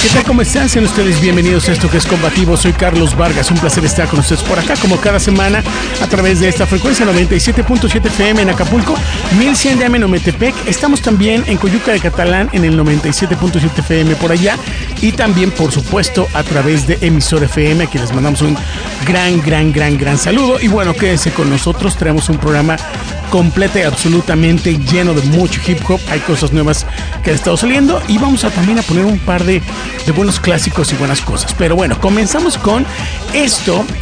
¿Qué tal? ¿Cómo están? Sean ustedes bienvenidos a esto que es Combativo. Soy Carlos Vargas. Un placer estar con ustedes por acá, como cada semana, a través de esta frecuencia 97.7 FM en Acapulco, 1100 de AM en Ometepec. Estamos también en Coyuca de Catalán en el 97.7 FM por allá. Y también, por supuesto, a través de Emisor FM, a quien les mandamos un gran saludo. Y bueno, quédense con nosotros. Traemos un programa completo y absolutamente lleno de mucho hip hop. Hay cosas nuevas que han estado saliendo y vamos a también a poner un par de buenos clásicos y buenas cosas. Pero bueno, comenzamos con esto